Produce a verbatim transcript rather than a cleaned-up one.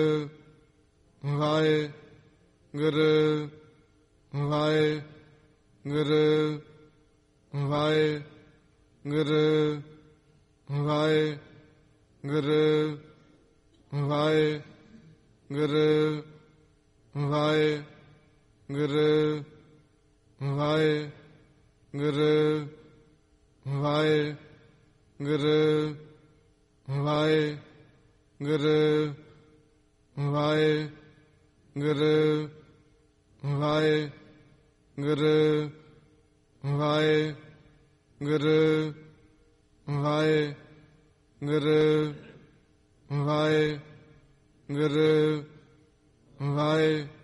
Waheguru Waheguru Waheguru Waheguru Waheguru Waheguru Waheguru Waheguru Waheguru Waheguru Waheguru Waheguru Waheguru Waheguru ਵਾਹਿ